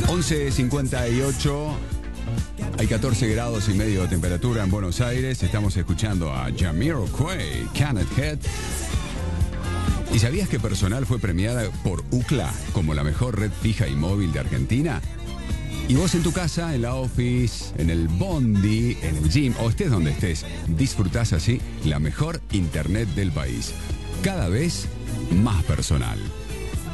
11:58. Hay 14 grados y medio de temperatura en Buenos Aires. Estamos escuchando a Jamiroquai, Can't Head. ¿Y sabías que Personal fue premiada por UCLA como la mejor red fija y móvil de Argentina? Y vos en tu casa, en la office, en el bondi, en el gym o estés donde estés, disfrutás así la mejor internet del país. Cada vez más personal.